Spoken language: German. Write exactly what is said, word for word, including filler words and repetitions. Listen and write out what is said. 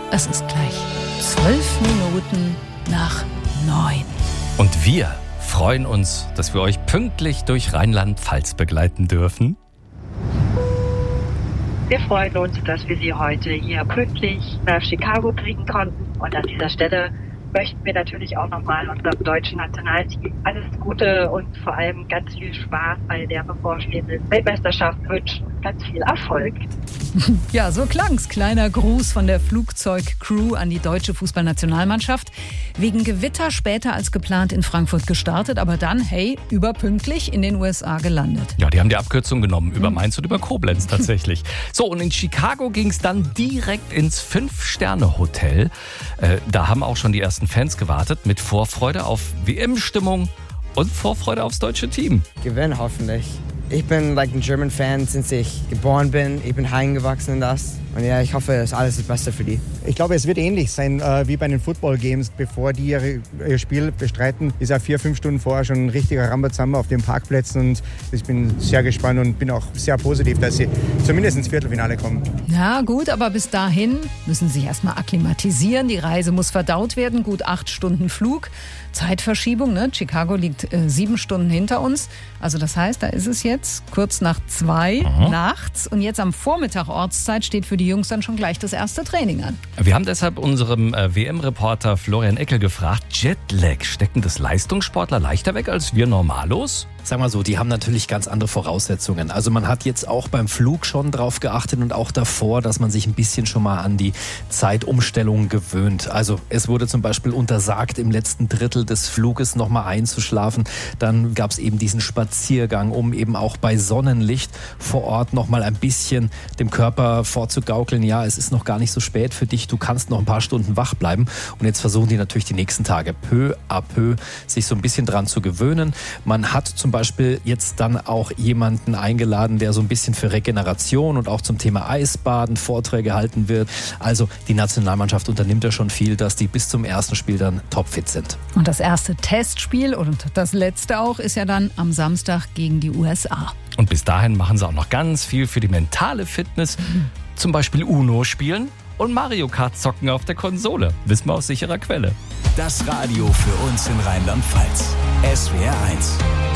Es ist gleich zwölf Minuten nach neun. Und wir freuen uns, dass wir euch pünktlich durch Rheinland-Pfalz begleiten dürfen. Wir freuen uns, dass wir Sie heute hier pünktlich nach Chicago kriegen konnten. Und an dieser Stelle möchten wir natürlich auch nochmal unserem deutschen Nationalteam alles Gute und vor allem ganz viel Spaß bei der bevorstehenden Weltmeisterschaft wünschen und ganz viel Erfolg. Ja, so klang's. Kleiner Gruß von der Flugzeugcrew an die deutsche Fußballnationalmannschaft. Wegen Gewitter später als geplant in Frankfurt gestartet, aber dann, hey, überpünktlich in den U S A gelandet. Ja, die haben die Abkürzung genommen, über Mainz und über Koblenz tatsächlich. So, und in Chicago ging's dann direkt ins Fünf-Sterne-Hotel. Äh, da haben auch schon die ersten Fans gewartet mit Vorfreude auf W M-Stimmung und Vorfreude aufs deutsche Team. Gewinnen hoffentlich. Ich bin like ein German Fan, seit ich geboren bin. Ich bin heimgewachsen in das. Und ja, ich hoffe, das ist alles das Beste für die. Ich glaube, es wird ähnlich sein äh, wie bei den Football Games. Bevor die ihre, ihr Spiel bestreiten, ist ja vier, fünf Stunden vorher schon ein richtiger Rambazamba auf den Parkplätzen. Und ich bin sehr gespannt und bin auch sehr positiv, dass sie zumindest ins Viertelfinale kommen. Ja, gut, aber bis dahin müssen sie sich erstmal akklimatisieren. Die Reise muss verdaut werden. Gut acht Stunden Flug. Zeitverschiebung, ne? Chicago liegt äh, sieben Stunden hinter uns. Also das heißt, da ist es jetzt kurz nach zwei mhm. nachts. Und jetzt am Vormittag Ortszeit steht für die Jungs dann schon gleich das erste Training an. Wir haben deshalb unserem äh, W M-Reporter Florian Eckel gefragt, Jetlag, stecken das Leistungssportler leichter weg als wir Normalos? Sag mal so, die haben natürlich ganz andere Voraussetzungen. Also man hat jetzt auch beim Flug schon drauf geachtet und auch davor, dass man sich ein bisschen schon mal an die Zeitumstellung gewöhnt. Also es wurde zum Beispiel untersagt, im letzten Drittel des Fluges noch mal einzuschlafen. Dann gab es eben diesen Spaziergang, um eben auch bei Sonnenlicht vor Ort noch mal ein bisschen dem Körper vorzugaukeln. Ja, es ist noch gar nicht so spät für dich, du kannst noch ein paar Stunden wach bleiben. Und jetzt versuchen die natürlich die nächsten Tage peu à peu sich so ein bisschen dran zu gewöhnen. Man hat zum Beispiel jetzt dann auch jemanden eingeladen, der so ein bisschen für Regeneration und auch zum Thema Eisbaden Vorträge halten wird. Also die Nationalmannschaft unternimmt ja schon viel, dass die bis zum ersten Spiel dann topfit sind. Und das erste Testspiel und das letzte auch ist ja dann am Samstag gegen die U S A. Und bis dahin machen sie auch noch ganz viel für die mentale Fitness. Mhm. Zum Beispiel Uno spielen und Mario Kart zocken auf der Konsole. Wissen wir aus sicherer Quelle. Das Radio für uns in Rheinland-Pfalz. S W R eins.